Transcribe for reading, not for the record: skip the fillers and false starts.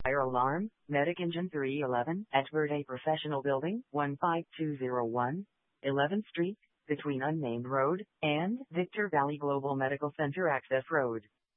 Fire alarm, Medic Engine 311, at Verde Professional Building, 15201, 11th Street, between Unnamed Road and Victor Valley Global Medical Center Access Road.